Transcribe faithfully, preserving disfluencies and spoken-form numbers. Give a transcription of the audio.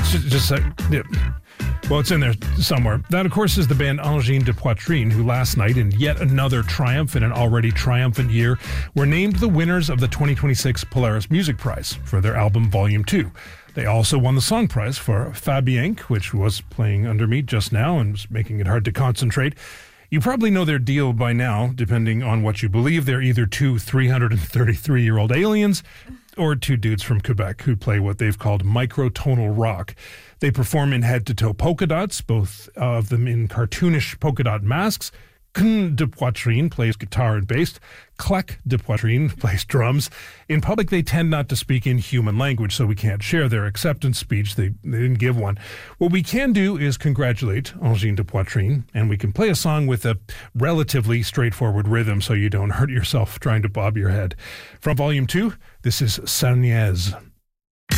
just, just uh, yeah. Well, it's in there somewhere. That, of course, is the band Angine de Poitrine, who last night, in yet another triumph in an already triumphant year, were named the winners of the twenty twenty-six Polaris Music Prize for their album Volume two. They also won the song prize for Fabienque, which was playing under me just now and was making it hard to concentrate. You probably know their deal by now, depending on what you believe. They're either two three hundred thirty-three-year-old aliens or two dudes from Quebec who play what they've called microtonal rock. They perform in head-to-toe polka dots, both of them in cartoonish polka dot masks. Cn de Poitrine plays guitar and bass. Clec de Poitrine plays drums. In public, they tend not to speak in human language, so we can't share their acceptance speech. They, they didn't give one. What we can do is congratulate Angine de Poitrine, and we can play a song with a relatively straightforward rhythm so you don't hurt yourself trying to bob your head. From Volume two, this is Sarniez.